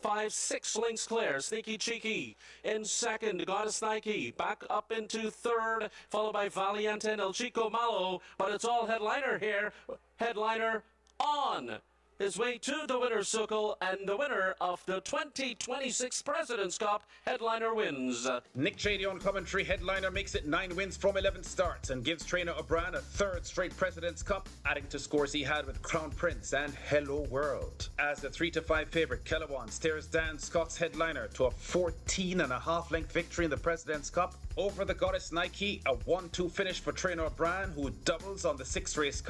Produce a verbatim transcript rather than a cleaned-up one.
five, six lengths clear. Sneaky Cheeky in second. Goddess Nike back up into third, followed by Valiente and El Chico Malo. But it's all Headliner here. Headliner on his way to the winner's circle, and the winner of the twenty twenty-six President's Cup, Headliner wins. Nick Chady on commentary. Headliner makes it nine wins from eleven starts and gives trainer O'Brien a third straight President's Cup, adding to scores he had with Crown Prince and Hello World. As the three to five favourite, Kellowan stares Dan Scott's Headliner to a fourteen and a half length victory in the President's Cup over the Goddess Nike, a one two finish for trainer O'Brien, who doubles on the six race